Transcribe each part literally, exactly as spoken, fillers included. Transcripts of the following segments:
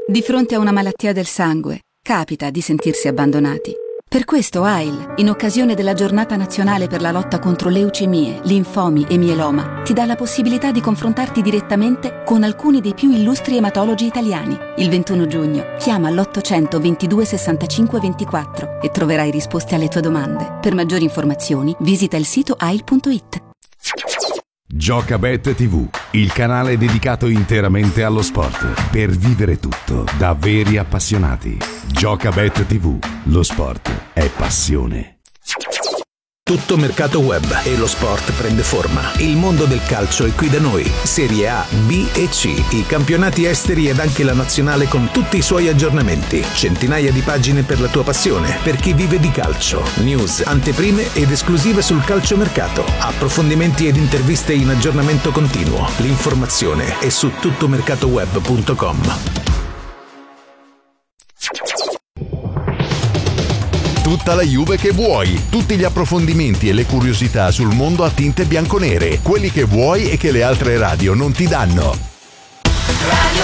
Di fronte a una malattia del sangue, capita di sentirsi abbandonati. Per questo A I L, in occasione della Giornata Nazionale per la lotta contro leucemie, linfomi e mieloma, ti dà la possibilità di confrontarti direttamente con alcuni dei più illustri ematologi italiani. Il ventuno giugno, chiama all'ottocento ventidue sessantacinque ventiquattro e troverai risposte alle tue domande. Per maggiori informazioni, visita il sito A I L punto it. Giocabet tivù, il canale dedicato interamente allo sport, per vivere tutto da veri appassionati. Giocabet tivù, lo sport è passione. Tutto mercato web e lo sport prende forma. Il mondo del calcio è qui da noi. Serie A, B e C, i campionati esteri ed anche la nazionale con tutti i suoi aggiornamenti. Centinaia di pagine per la tua passione, per chi vive di calcio. News, anteprime ed esclusive sul calciomercato. Approfondimenti ed interviste in aggiornamento continuo. L'informazione è su tuttomercatoweb punto com. Tutta la Juve che vuoi, tutti gli approfondimenti e le curiosità sul mondo a tinte bianconere, quelli che vuoi e che le altre radio non ti danno. Radio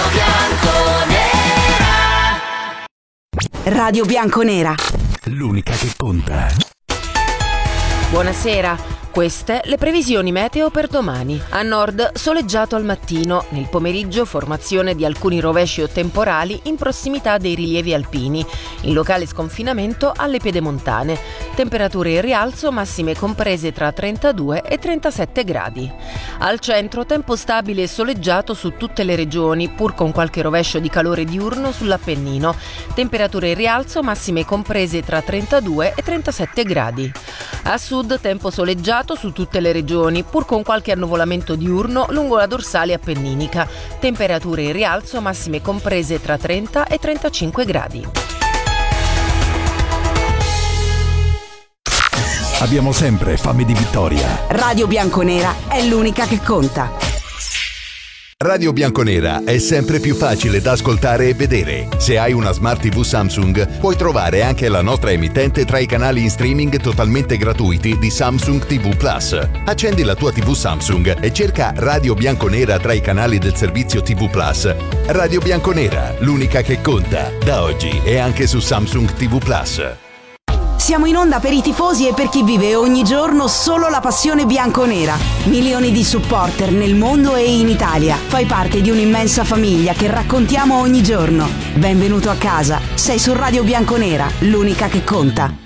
Bianconera. Radio Bianconera. L'unica che conta. Buonasera. Queste le previsioni meteo per domani. A nord soleggiato al mattino, nel pomeriggio formazione di alcuni rovesci o temporali in prossimità dei rilievi alpini, in locale sconfinamento alle pedemontane. Temperature in rialzo massime comprese tra trentadue e trentasette gradi. Al centro tempo stabile e soleggiato su tutte le regioni, pur con qualche rovescio di calore diurno sull'Appennino. Temperature in rialzo massime comprese tra trentadue e trentasette gradi. A sud tempo soleggiato su tutte le regioni, pur con qualche annuvolamento diurno lungo la dorsale appenninica. Temperature in rialzo massime comprese tra trenta e trentacinque gradi. Abbiamo sempre fame di vittoria. Radio Bianconera è l'unica che conta. Radio Bianconera è sempre più facile da ascoltare e vedere. Se hai una Smart tivù Samsung, puoi trovare anche la nostra emittente tra i canali in streaming totalmente gratuiti di Samsung tivù Plus. Accendi la tua tivù Samsung e cerca Radio Bianconera tra i canali del servizio tivù Plus. Radio Bianconera, l'unica che conta. Da oggi è anche su Samsung tivù Plus. Siamo in onda per i tifosi e per chi vive ogni giorno solo la passione bianconera. Milioni di supporter nel mondo e in Italia. Fai parte di un'immensa famiglia che raccontiamo ogni giorno. Benvenuto a casa. Sei su Radio Bianconera, l'unica che conta.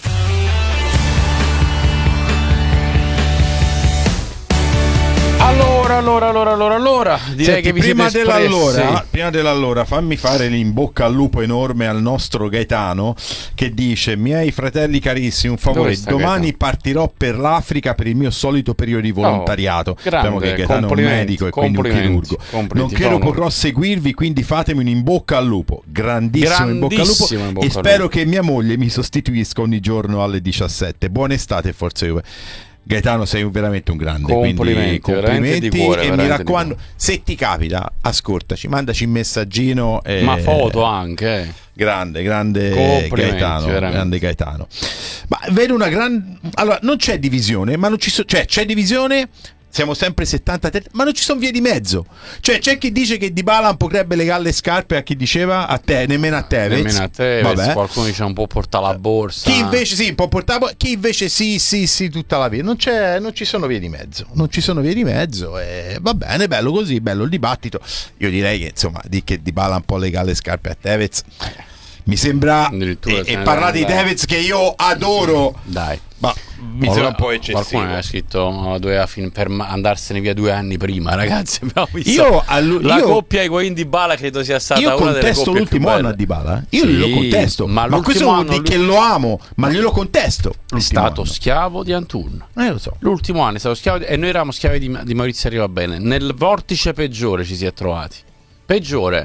Allora, allora, allora, allora, allora, direi Senti, che vi prima siete dell'allora, espressi. prima dell'allora, fammi fare l'in bocca al lupo enorme al nostro Gaetano che dice: miei fratelli carissimi, un favore, domani Gaetano? partirò per l'Africa per il mio solito periodo di volontariato. Oh, grande, Sappiamo che Gaetano è un complimenti, medico e quindi un chirurgo. Non credo potrò seguirvi, quindi fatemi un in bocca al lupo, grandissimo, in bocca al lupo, Grandissimo in bocca e al spero lupo. che mia moglie mi sostituisca ogni giorno alle diciassette. Buona estate e forza Juve. Gaetano, sei veramente un grande, Complimenti, quindi veramente di complimenti. cuore, E mi veramente di raccomando, se ti capita, ascoltaci, mandaci un messaggino e... Ma foto anche, eh. grande, grande Complimenti, Gaetano, veramente. grande Gaetano. Ma vedo una gran, allora non c'è divisione, ma non ci so... cioè c'è divisione. Siamo sempre settanta, ma non ci sono vie di mezzo. Cioè c'è chi dice che Dybala non potrebbe legare le scarpe, a chi diceva a te, nemmeno a Tevez. Nemmeno a Tevez, Vabbè. qualcuno dice non può portare la borsa. Chi invece sì, può portare, chi invece sì, sì, sì, tutta la vita. Non c'è, non ci sono vie di mezzo. Non ci sono vie di mezzo e va bene, bello così, bello il dibattito. Io direi che insomma, di che Dybala un po' legare le scarpe a Tevez mi sembra, e, e parlare di Tevez che io adoro. Dai. Ma mi sembra un po' eccessivo. Qualcuno aveva scritto doveva fin- per andarsene via due anni prima, ragazzi. Abbiamo visto Io, allu- la io- coppia Higuain Dybala credo sia stata Io una delle contesto coppie l'ultimo più anno belle. a Dybala. Io Sì, lo contesto, ma, ma questo vuol l'ultimo dire anno che lui- lo amo, ma glielo contesto. è stato schiavo di Antun. Eh, lo so. L'ultimo anno è stato schiavo di- e noi eravamo schiavi di, di Maurizio Arrivabene. Nel vortice peggiore ci si è trovati. Peggiore.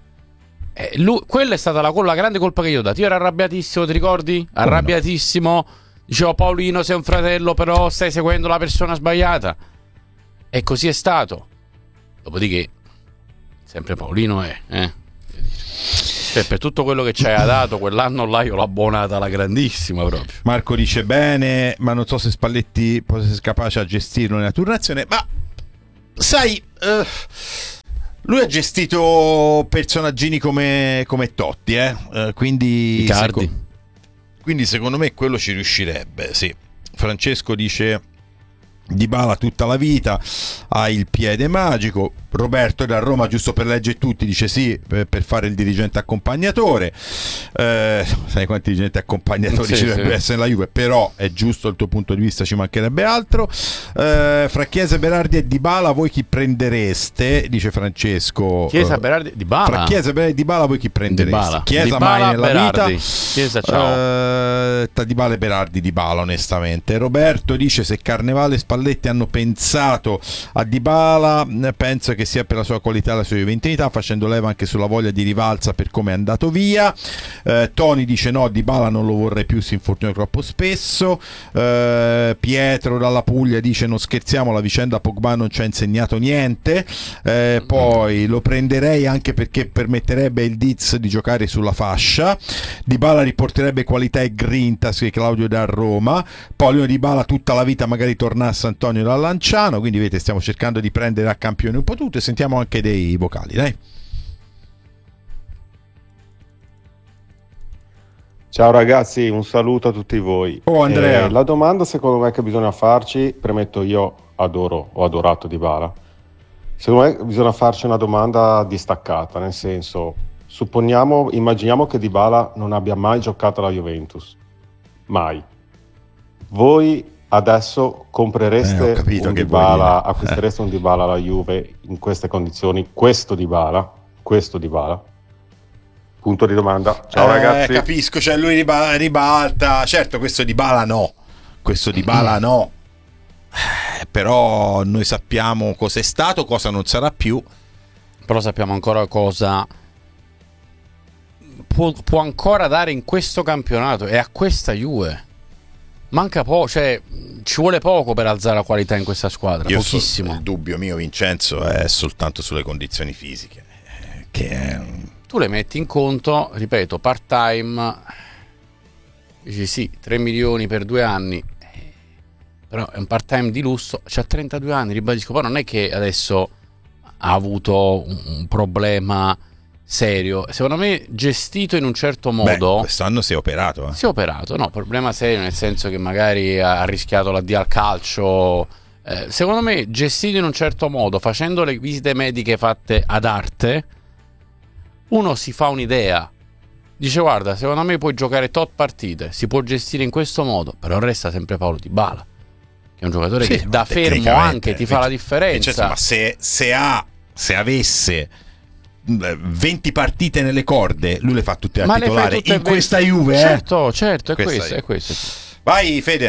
Eh, lui, quella è stata la, la grande colpa che io ho dato. Io ero arrabbiatissimo, ti ricordi? Arrabbiatissimo. Dicevo Paolino sei un fratello, però stai seguendo la persona sbagliata. E così è stato. Dopodiché sempre Paolino è, eh? Cioè, per tutto quello che ci hai dato quell'anno là io l'ho abbonata alla grandissima proprio. Marco dice bene, ma non so se Spalletti può essere capace a gestirlo nella turnazione. Ma sai, eh, Lui ha gestito personaggini come, come Totti, eh? Uh, quindi, seco- quindi secondo me quello ci riuscirebbe, sì. Francesco dice Dybala tutta la vita, ha il piede magico. Roberto da Roma, giusto per leggere tutti, dice sì, per, per fare il dirigente accompagnatore. Eh, sai quanti dirigenti accompagnatori sì, ci dovrebbe sì. essere nella Juve, però è giusto il tuo punto di vista, ci mancherebbe altro. Eh, fra Chiesa, Berardi e Dybala voi chi prendereste? Dice Francesco. Chiesa, Berardi, Dybala. Fra Chiesa, Berardi e Dybala voi chi prendereste? Dybala. Chiesa Dybala, mai nella Berardi. vita. Chiesa, ciao. Eh, tra Dybala e Berardi, Dybala onestamente. Roberto dice se Carnevale e Spalletti hanno pensato a Dybala, penso che sia per la sua qualità e la sua juventinità, facendo leva anche sulla voglia di rivalsa per come è andato via. eh, Tony dice no, Dybala non lo vorrei più, si infortuna troppo spesso. eh, Pietro dalla Puglia dice non scherziamo, la vicenda Pogba non ci ha insegnato niente. eh, poi lo prenderei anche perché permetterebbe il Diz di giocare sulla fascia. Dybala riporterebbe qualità e grinta, scrive Claudio da Roma. Poi lui Dybala tutta la vita magari tornasse Antonio da Lanciano, quindi vedete stiamo cercando di prendere a campione un po' tutto e sentiamo anche dei vocali, dai. Ciao ragazzi, un saluto a tutti voi. Oh Andrea, eh, la domanda secondo me che bisogna farci, premetto io adoro, ho adorato Dybala, secondo me bisogna farci una domanda distaccata, nel senso, supponiamo, immaginiamo che Dybala non abbia mai giocato alla Juventus, mai. Voi adesso comprereste eh, ho capito un che Dybala, vuoi acquistereste eh. un Dybala alla Juve in queste condizioni, questo Dybala, questo Dybala? Punto di domanda. Ciao eh, ragazzi. Capisco, cioè lui riba- ribalta, certo questo Dybala no, questo Dybala no, eh, però noi sappiamo cosa è stato, cosa non sarà più, però sappiamo ancora cosa può, può ancora dare in questo campionato e a questa Juve. Manca poco, cioè ci vuole poco per alzare la qualità in questa squadra. Io pochissimo. So, il dubbio mio, Vincenzo, è soltanto sulle condizioni fisiche, che è... tu le metti in conto, ripeto, part time, dici sì, tre milioni per due anni, però è un part time di lusso, c'ha trentadue anni, ribadisco, poi non è che adesso ha avuto un, un problema serio, secondo me gestito in un certo modo. Beh, quest'anno si è operato eh. si è operato, no, problema serio nel senso che magari ha rischiato l'addio al calcio, eh, secondo me gestito in un certo modo, facendo le visite mediche fatte ad arte, uno si fa un'idea, dice guarda, secondo me puoi giocare tot partite, si può gestire in questo modo, però resta sempre Paulo Dybala, che è un giocatore sì, che da fermo anche ti fa la differenza. Cioè, ma se, se ha se avesse venti partite nelle corde, lui le fa tutte a ma titolare in venti questa Juve, certo, eh? certo, è questa questo, è questo. Vai Fede.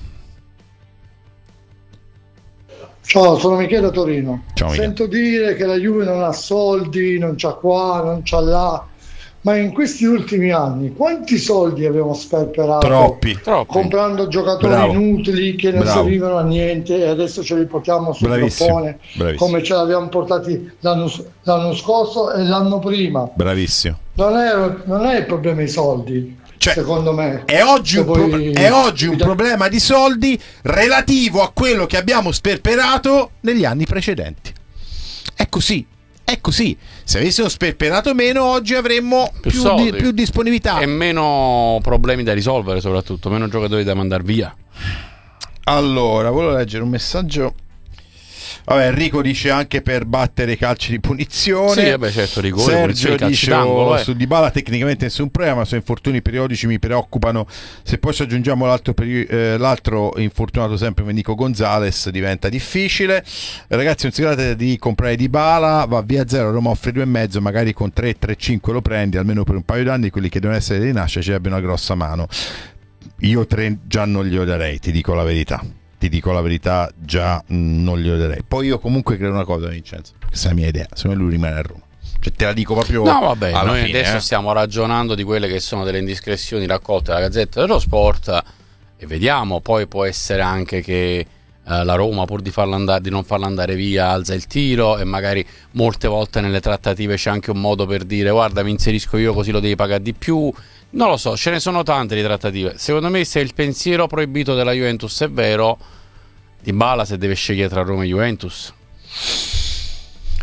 Ciao, sono Michele da Torino. Ciao, Michele. Sento dire che la Juve non ha soldi, non c'ha qua, non c'ha là, ma in questi ultimi anni quanti soldi abbiamo sperperato? Troppi, troppi. Comprando giocatori Bravo. inutili che non Bravo. servivano a niente e adesso ce li portiamo sul groppone come ce l'abbiamo portati l'anno, l'anno scorso e l'anno prima. Bravissimo. Non è, non è il problema i soldi. Cioè, secondo me è oggi, un, poi... pro- è oggi un problema di soldi relativo a quello che abbiamo sperperato negli anni precedenti. È così, è così. Se avessimo sperperato meno, oggi avremmo più, più, soldi, di, più disponibilità e meno problemi da risolvere, soprattutto meno giocatori da mandare via. Allora, volevo leggere un messaggio. Vabbè, Enrico dice anche per battere i calci di punizione. Sì, vabbè, certo, rigore, Sergio punizione, dice d'angolo, oh, eh. su Dybala tecnicamente nessun problema, ma su infortuni periodici mi preoccupano. Se poi ci aggiungiamo l'altro, peri- eh, l'altro infortunato sempre come Nico Gonzalez diventa difficile. Ragazzi, non si tratta di comprare Dybala, va via a zero, Roma offre due e mezzo, magari con tre tre cinque lo prendi almeno per un paio d'anni, quelli che devono essere di rinascita ci abbiano una grossa mano. Io tre già non glielo darei, ti dico la verità. Ti dico la verità, già mh, non glielo darei. Poi io comunque credo una cosa, Vincenzo, questa è la mia idea, secondo me lui rimane a Roma. Cioè te la dico proprio. No, vabbè, alla noi fine, adesso eh. stiamo ragionando di quelle che sono delle indiscrezioni raccolte dalla Gazzetta dello Sport e vediamo, poi può essere anche che eh, la Roma, pur di farla andare, di non farla andare via, alza il tiro e magari molte volte nelle trattative c'è anche un modo per dire guarda, mi inserisco io così lo devi pagare di più. Non lo so, ce ne sono tante di trattative. Secondo me, se il pensiero proibito della Juventus è vero, Dybala se deve scegliere tra Roma e Juventus.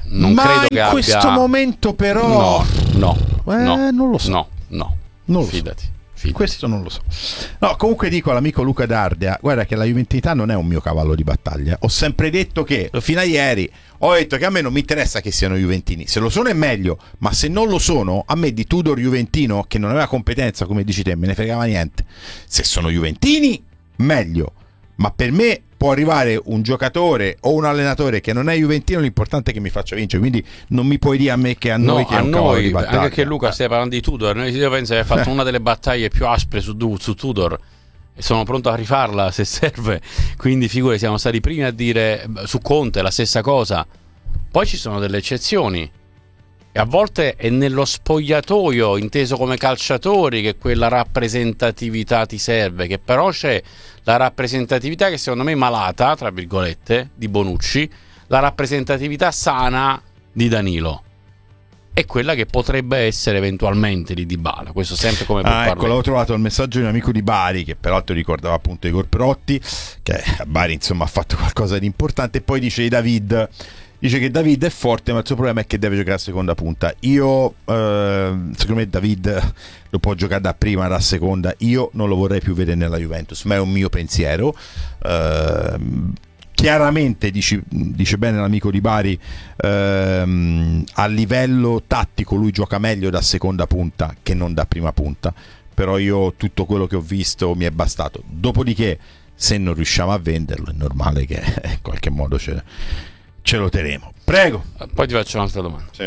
non Ma credo in che abbia... questo momento però... No, no, eh, no, non lo so. No, no, non lo fidati. So. Fidati. Questo non lo so. No, comunque dico all'amico Luca D'Ardea, guarda che la juventinità non è un mio cavallo di battaglia. Ho sempre detto che, fino a ieri, ho detto che a me non mi interessa che siano juventini. Se lo sono è meglio, ma se non lo sono, a me di Tudor juventino, che non aveva competenza, come dici te, me ne fregava niente. Se sono juventini, meglio. Ma per me può arrivare un giocatore o un allenatore che non è juventino, l'importante è che mi faccia vincere. Quindi non mi puoi dire a me che a noi no, che è a un cavallo noi, di battaglia. anche che Luca eh. stai parlando di Tudor. Noi, io penso che hai fatto una delle battaglie più aspre su, su Tudor e sono pronto a rifarla se serve. Quindi figure, siamo stati i primi a dire su Conte la stessa cosa. Poi ci sono delle eccezioni e a volte è nello spogliatoio, inteso come calciatori, che quella rappresentatività ti serve, che però c'è la rappresentatività che secondo me è malata, tra virgolette, di Bonucci, la rappresentatività sana di Danilo è quella che potrebbe essere eventualmente di Dybala. Questo sempre come ah, ecco, l'avevo trovato il messaggio di un amico di Bari che peraltro ricordava appunto Igor Protti, che a Bari insomma ha fatto qualcosa di importante, e poi dice di David, dice che David è forte ma il suo problema è che deve giocare a seconda punta. Io eh, secondo me David lo può giocare da prima, da seconda. Io non lo vorrei più vedere nella Juventus, ma è un mio pensiero. eh, Chiaramente dice, dice bene l'amico di Bari, ehm, a livello tattico lui gioca meglio da seconda punta che non da prima punta, però io tutto quello che ho visto mi è bastato. Dopodiché se non riusciamo a venderlo è normale che in qualche modo ce, ce lo terremo. Prego. Poi ti faccio un'altra domanda. Sì.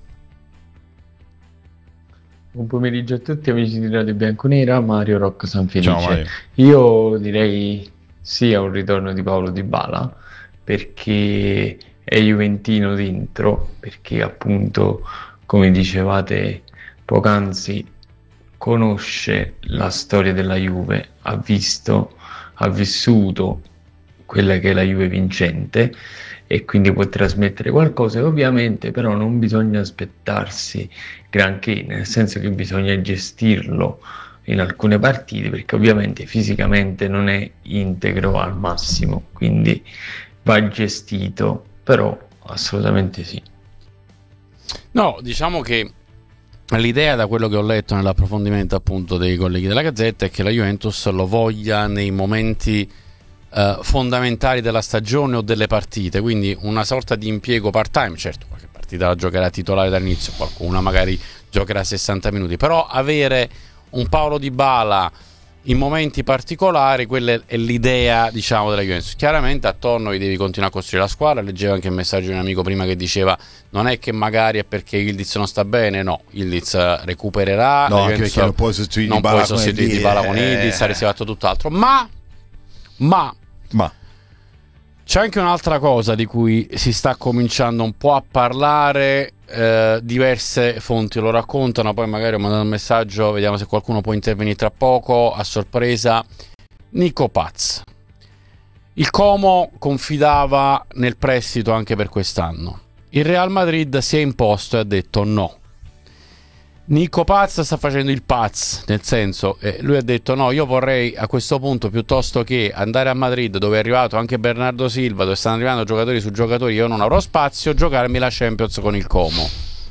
Buon pomeriggio a tutti amici di Radio Bianconera, Mario Rocco San Felice. Ciao, Mario. Io direi sì a un ritorno di Paolo Dybala, perché è juventino dentro, perché appunto, come dicevate poc'anzi, conosce la storia della Juve, ha visto, ha vissuto quella che è la Juve vincente e quindi può trasmettere qualcosa. E ovviamente però non bisogna aspettarsi granché, nel senso che bisogna gestirlo in alcune partite, perché ovviamente fisicamente non è integro al massimo, quindi va gestito, però assolutamente sì. No, diciamo che l'idea, da quello che ho letto nell'approfondimento appunto dei colleghi della Gazzetta, è che la Juventus lo voglia nei momenti eh, fondamentali della stagione o delle partite, quindi una sorta di impiego part-time. Certo, qualche partita la giocherà titolare dall'inizio, qualcuna magari giocherà sessanta minuti, però avere un Paolo Dybala in momenti particolari, quella è l'idea, diciamo, della Juventus. Chiaramente attorno gli devi continuare a costruire la squadra. Leggevo anche il messaggio di un amico prima che diceva non è che magari è perché Yildiz non sta bene, no, Yildiz recupererà, no, anche perché non puoi sostituire non puoi sostituire Dybala con Yildiz, eh. avresti fatto tutt'altro, ma ma ma c'è anche un'altra cosa di cui si sta cominciando un po' a parlare. Eh, diverse fonti lo raccontano, poi magari ho mandato un messaggio, vediamo se qualcuno può intervenire tra poco, a sorpresa. Nico Paz, il Como confidava nel prestito anche per quest'anno, il Real Madrid si è imposto e ha detto no. Nico Paz sta facendo il Paz, nel senso, eh, lui ha detto no, io vorrei a questo punto, piuttosto che andare a Madrid dove è arrivato anche Bernardo Silva, dove stanno arrivando giocatori su giocatori, io non avrò spazio, giocarmi la Champions con il Como.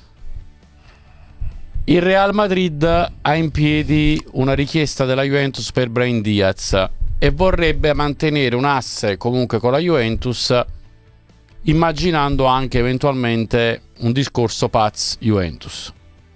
Il Real Madrid ha in piedi una richiesta della Juventus per Brahim Diaz e vorrebbe mantenere un asse comunque con la Juventus, immaginando anche eventualmente un discorso Paz-Juventus.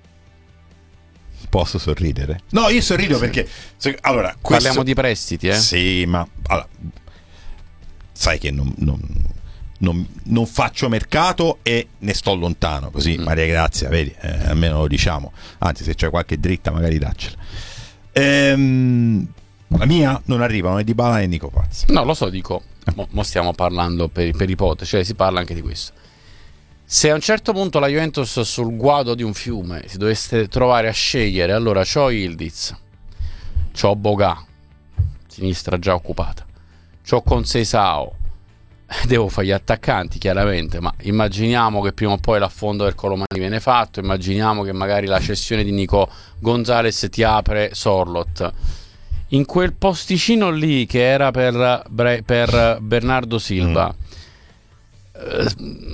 Posso sorridere? No, io sorrido perché se, allora, questo... parliamo di prestiti, eh? Sì, ma allora, sai che non, non, non, non faccio mercato e ne sto lontano, così mm. Maria Grazia, vedi, eh, almeno lo diciamo. Anzi, se c'è qualche dritta magari daccela. Ehm, la mia non arriva, non è Dybala né Nico Paz. No, lo so, dico, mo, mo stiamo parlando per, per ipotesi, cioè si parla anche di questo. Se a un certo punto la Juventus sul guado di un fiume si dovesse trovare a scegliere, allora c'ho Yildiz, c'ho Boga, sinistra già occupata, c'ho Conceição, devo fare gli attaccanti chiaramente, ma immaginiamo che prima o poi l'affondo del Colomani viene fatto, immaginiamo che magari la cessione di Nico Gonzalez ti apre Sorlot. In quel posticino lì che era per, per Bernardo Silva, mm. eh,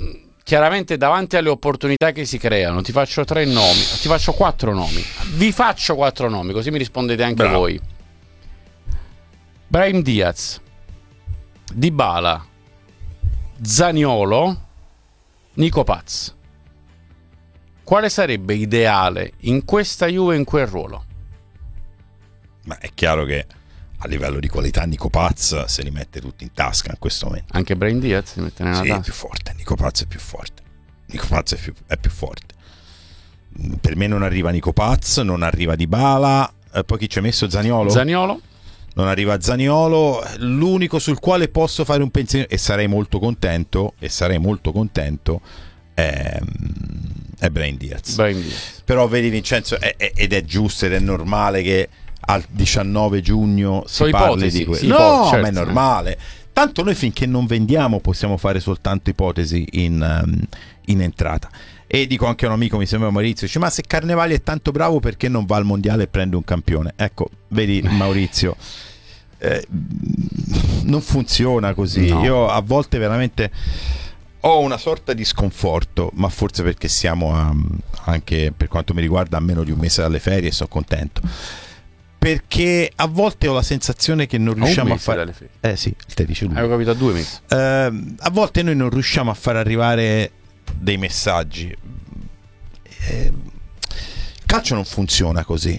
chiaramente davanti alle opportunità che si creano, ti faccio tre nomi, ti faccio quattro nomi, vi faccio quattro nomi, così mi rispondete anche Bravo. voi. Brahim Diaz, Dybala, Zaniolo, Nico Paz. Quale sarebbe ideale in questa Juve in quel ruolo? Ma è chiaro che a livello di qualità Nico Paz se li mette tutti in tasca in questo momento. Anche Brahim Diaz si mette nella sì, tasca? è più forte, Nico Paz è più forte. Nico Paz è più, è più forte. Per me non arriva Nico Paz, non arriva Dybala, eh, poi chi ci ha messo? Zaniolo? Zaniolo? Non arriva Zaniolo, l'unico sul quale posso fare un pensiero e sarei molto contento e sarei molto contento è, è Brahim Diaz. Brahim Diaz. Però vedi Vincenzo, è, è, ed è giusto ed è normale che al diciannove giugno si Sono parli ipotesi, di questo. sì, No, ipotesi, certo, ma è normale. Tanto noi finché non vendiamo possiamo fare soltanto ipotesi in, um, in entrata. E dico anche a un amico, mi sembra Maurizio, dice: ma se Carnevali è tanto bravo perché non va al mondiale e prende un campione? Ecco, vedi Maurizio, eh, non funziona così. No. Io a volte veramente ho una sorta di sconforto, ma forse perché siamo a, anche per quanto mi riguarda a meno di un mese dalle ferie e sono contento, perché a volte ho la sensazione che non riusciamo a, a fare eh sì, te dice lui. Avevo capito a due mesi. Eh, a volte noi non riusciamo a far arrivare dei messaggi. Eh, il calcio non funziona così.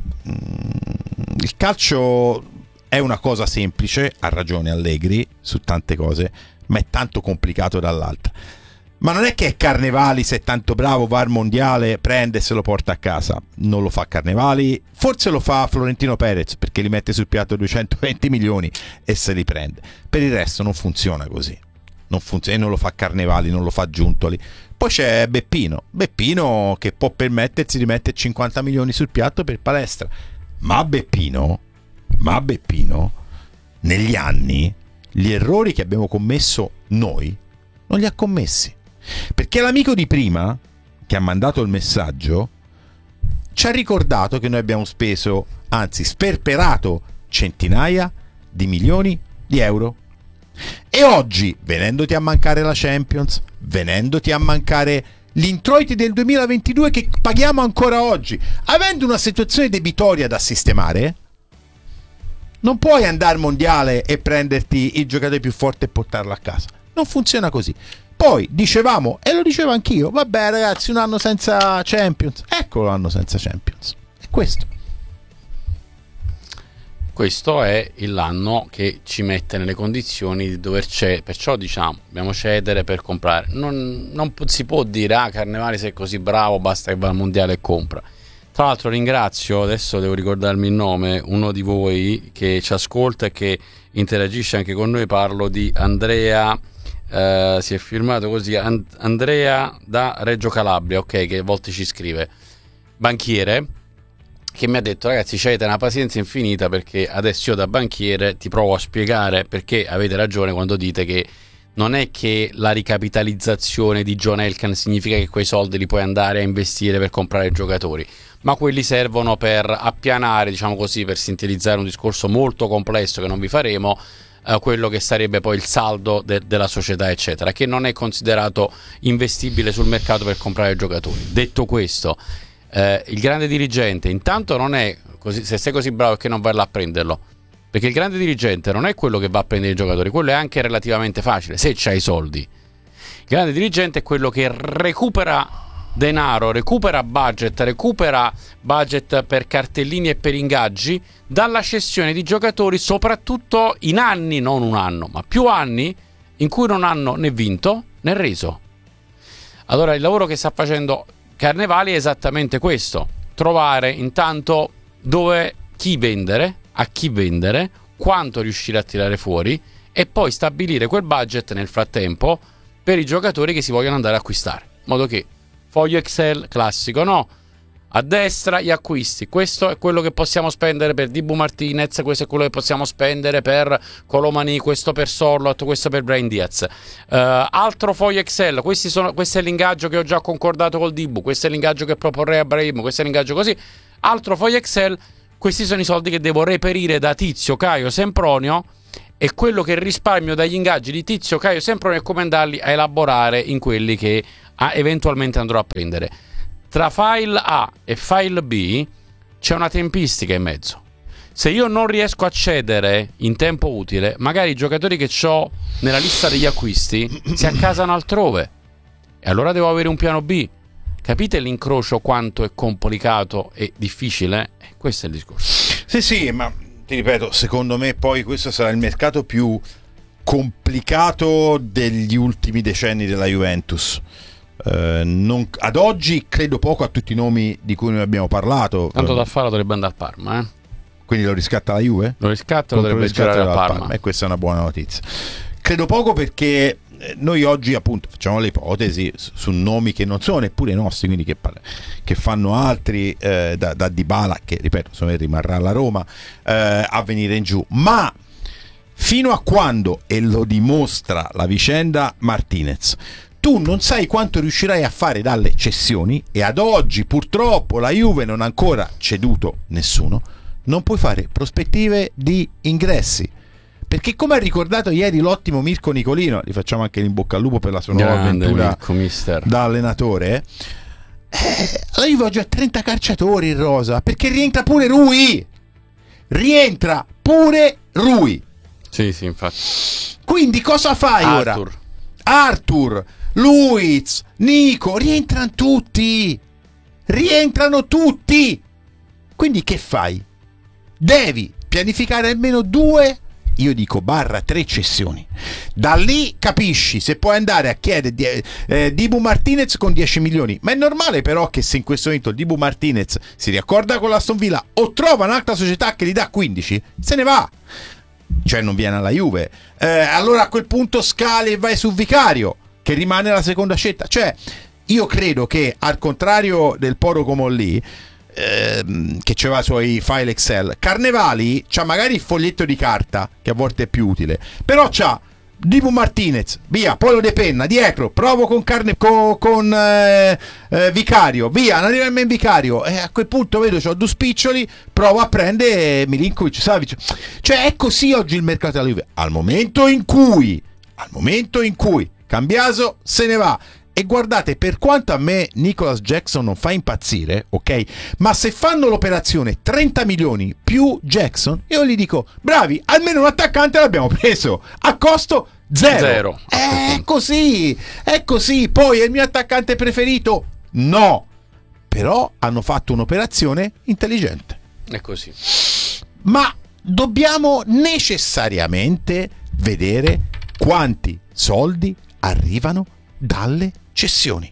Il calcio è una cosa semplice, ha ragione Allegri su tante cose, ma è tanto complicato dall'altra. Ma non è che Carnevali, se è tanto bravo, va al mondiale, prende e se lo porta a casa. Non lo fa Carnevali, forse lo fa Florentino Perez, perché li mette sul piatto duecentoventi milioni e se li prende. Per il resto non funziona così. Non funziona, e non lo fa Carnevali, non lo fa Giuntoli. Poi c'è Beppino, Beppino che può permettersi di mettere cinquanta milioni sul piatto per palestra. Ma Beppino, ma Beppino, negli anni, gli errori che abbiamo commesso noi, non li ha commessi. Perché l'amico di prima, che ha mandato il messaggio, ci ha ricordato che noi abbiamo speso, anzi sperperato, centinaia di milioni di euro. E oggi, venendoti a mancare la Champions, venendoti a mancare gli introiti del duemilaventidue che paghiamo ancora oggi, avendo una situazione debitoria da sistemare, non puoi andare al mondiale e prenderti il giocatore più forte e portarlo a casa. Non funziona così. Poi dicevamo, e lo dicevo anch'io, vabbè ragazzi, un anno senza Champions. Eccolo l'anno senza Champions. È questo. Questo è l'anno che ci mette nelle condizioni di dover cedere, perciò diciamo, dobbiamo cedere per comprare. Non, non si può dire, ah, Carnevali sei così bravo, basta che va al mondiale e compra. Tra l'altro ringrazio, adesso devo ricordarmi il nome, uno di voi che ci ascolta e che interagisce anche con noi. Parlo di Andrea, eh, si è firmato così, And- Andrea da Reggio Calabria, ok, che a volte ci scrive, banchiere, che mi ha detto: ragazzi, c'avete una pazienza infinita, perché adesso io da banchiere ti provo a spiegare perché avete ragione quando dite che non è che la ricapitalizzazione di John Elkann significa che quei soldi li puoi andare a investire per comprare giocatori, ma quelli servono per appianare, diciamo così, per sintetizzare un discorso molto complesso che non vi faremo, eh, quello che sarebbe poi il saldo de- della società eccetera, che non è considerato investibile sul mercato per comprare giocatori. Detto questo, eh, il grande dirigente intanto non è così, se sei così bravo che non vai là a prenderlo, perché il grande dirigente non è quello che va a prendere i giocatori, quello è anche relativamente facile se c'hai i soldi. Il grande dirigente è quello che recupera denaro, recupera budget, recupera budget per cartellini e per ingaggi dalla cessione di giocatori, soprattutto in anni, non un anno, ma più anni in cui non hanno né vinto né reso. Allora il lavoro che sta facendo Carnevali è esattamente questo: trovare intanto dove, chi vendere, a chi vendere, quanto riuscire a tirare fuori e poi stabilire quel budget nel frattempo per i giocatori che si vogliono andare a acquistare, in modo che foglio Excel classico, no? A destra gli acquisti, questo è quello che possiamo spendere per Dibu Martinez, questo è quello che possiamo spendere per Colomani, questo per Sorlot, questo per Brahim Diaz, uh, altro foglio Excel, questi sono, questo è l'ingaggio che ho già concordato col Dibu, questo è l'ingaggio che proporrei a Brahim, questo è l'ingaggio così, altro foglio Excel, questi sono i soldi che devo reperire da Tizio, Caio, Sempronio e quello che risparmio dagli ingaggi di Tizio, Caio, sempre nel come andarli a elaborare in quelli che ah, eventualmente andrò a prendere. Tra file A e file B c'è una tempistica in mezzo. Se io non riesco a cedere in tempo utile, magari i giocatori che ho nella lista degli acquisti si accasano altrove e allora devo avere un piano B. Capite l'incrocio quanto è complicato e difficile? Eh, questo è il discorso. Sì, sì, ma ti ripeto, secondo me poi questo sarà il mercato più complicato degli ultimi decenni della Juventus. Uh, non, ad oggi credo poco a tutti i nomi di cui noi abbiamo parlato. Tanto da fare dovrebbe andare al Parma, eh? Quindi lo riscatta la Juve? Lo riscatta lo dovrebbe girare al Parma. Parma e questa è una buona notizia. Credo poco perché noi oggi appunto facciamo le ipotesi su, su nomi che non sono neppure i nostri, quindi che, che fanno altri, eh, da, da Dybala, che ripeto secondo me rimarrà alla Roma, eh, a venire in giù. Ma fino a quando, e lo dimostra la vicenda Martinez, tu non sai quanto riuscirai a fare dalle cessioni, e ad oggi purtroppo la Juve non ha ancora ceduto nessuno, non puoi fare prospettive di ingressi, perché come ha ricordato ieri l'ottimo Mirko Nicolino, gli facciamo anche in bocca al lupo per la sua nuova Grande avventura Mirko, mister. da allenatore, eh, la Juve oggi ha trenta calciatori in rosa, perché rientra pure Rui rientra pure Rui sì sì infatti. Quindi cosa fai Arthur. ora? Arthur, Luiz, Nico, rientrano tutti rientrano tutti quindi che fai? Devi pianificare almeno due, io dico barra tre cessioni. Da lì capisci se puoi andare a chiedere eh, Dibu Martinez con dieci milioni. Ma è normale però che se in questo momento Dibu Martinez si riaccorda con l'Aston Villa o trova un'altra società che gli dà quindici, se ne va, cioè non viene alla Juve, eh, allora a quel punto scali e vai su Vicario, che rimane la seconda scelta. Cioè io credo che al contrario del Poro Como lì, che c'aveva i suoi file Excel, Carnevali c'ha magari il foglietto di carta che a volte è più utile, però c'ha Dibu Martinez, via, poi lo de penna dietro, provo con Carne con, con eh, eh, Vicario, via, non arriva nemmeno in Vicario, e a quel punto vedo c'ho due spiccioli, provo a prendere Milinkovic Savic. Cioè è così oggi il mercato della Juve, al momento in cui al momento in cui Cambiaso se ne va. E guardate, per quanto a me Nicholas Jackson non fa impazzire, ok? Ma se fanno l'operazione trenta milioni più Jackson, io gli dico, bravi, almeno un attaccante l'abbiamo preso, a costo zero. Zero. È così, è così. Poi è il mio attaccante preferito? No. Però hanno fatto un'operazione intelligente. È così. Ma dobbiamo necessariamente vedere quanti soldi arrivano dalle cessioni.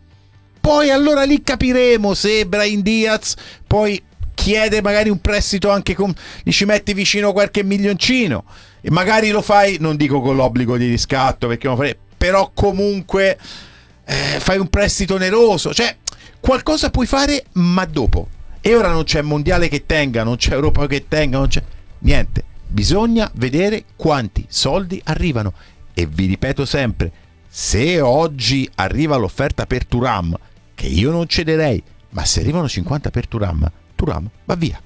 Poi allora lì capiremo se Brahim Diaz poi chiede magari un prestito anche con, gli ci metti vicino qualche milioncino e magari lo fai, non dico con l'obbligo di riscatto perché non fare, però comunque eh, fai un prestito oneroso, cioè qualcosa puoi fare, ma dopo. E ora non c'è mondiale che tenga, non c'è Europa che tenga, non c'è niente. Bisogna vedere quanti soldi arrivano. E vi ripeto sempre, se oggi arriva l'offerta per Thuram, che io non cederei, ma se arrivano cinquanta per Thuram, Thuram va via.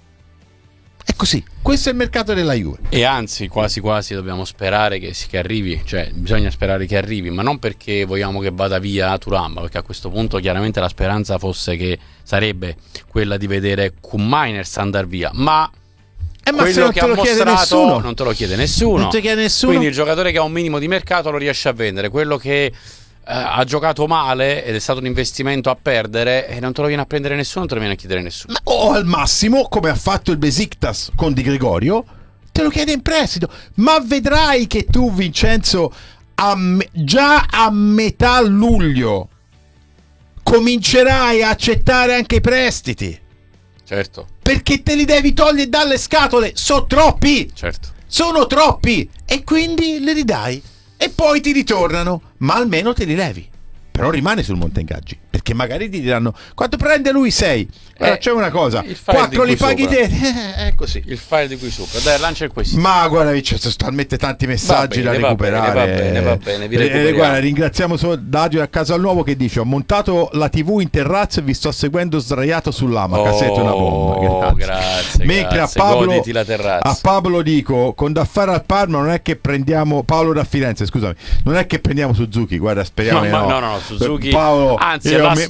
È così, questo è il mercato della Juve. E anzi, quasi quasi dobbiamo sperare che, che arrivi, cioè bisogna sperare che arrivi, ma non perché vogliamo che vada via Thuram, perché a questo punto chiaramente la speranza fosse che sarebbe quella di vedere Koopmeiners andare via, ma Eh, ma quello che ha mostrato non te lo chiede nessuno. Non te lo chiede nessuno. Quindi il giocatore che ha un minimo di mercato lo riesce a vendere. Quello che eh, ha giocato male ed è stato un investimento a perdere e non te lo viene a prendere nessuno, non te lo viene a chiedere nessuno. Ma, o al massimo, come ha fatto il Besiktas con Di Gregorio, te lo chiede in prestito. Ma vedrai che tu, Vincenzo, a me- già a metà luglio comincerai a accettare anche i prestiti. Certo. Perché te li devi togliere dalle scatole, sono troppi. Certo. Sono troppi e quindi li ridai e poi ti ritornano, ma almeno te li levi. Però rimane sul monte ingaggi. perché magari ti diranno quanto prende lui sei. Allora, Eh, c'è una cosa, il file quattro di li cui paghi sopra. te, eh, è così. Il file di qui sopra. Dai, lancia il quesito. Ma guarda, c'è sono talmente tanti messaggi Va bene, da va bene, recuperare. va bene, va bene, vi Eh, recuperiamo. guarda, ringraziamo solo Dario a Casalnuovo che dice: ho montato la tivù in terrazzo e vi sto seguendo sdraiato sull'amaca. Oh, siete una bomba. grazie, Mentre grazie. a Pablo, Goditi la terrazza. a Pablo dico: con da fare al Parma non è che prendiamo Paolo da Firenze, scusami, non è che prendiamo Suzuki, guarda, speriamo No, di ma- no. no, no, Suzuki- Paolo, anzi, io la mi,